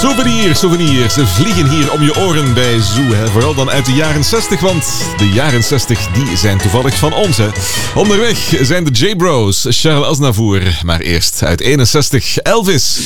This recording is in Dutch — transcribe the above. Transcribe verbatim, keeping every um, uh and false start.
Souvenirs, souvenirs. Ze vliegen hier om je oren bij Zoo. Hè. Vooral dan uit de jaren zestig, want de jaren zestig die zijn toevallig van ons. Hè. Onderweg zijn de J-Bros, Charles Aznavour. Maar eerst uit eenenzestig, Elvis.